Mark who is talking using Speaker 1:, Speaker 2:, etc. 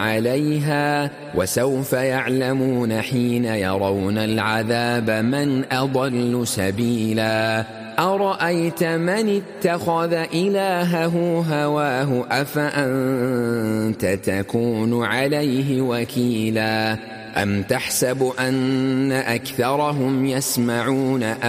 Speaker 1: عليها وسوف يعلمون حين يرون العذاب من أضل سبيلا أرأيت من اتخذ إلهه هواه أفأنت تكون عليه وكيلا أم تحسب أن أكثرهم يسمعون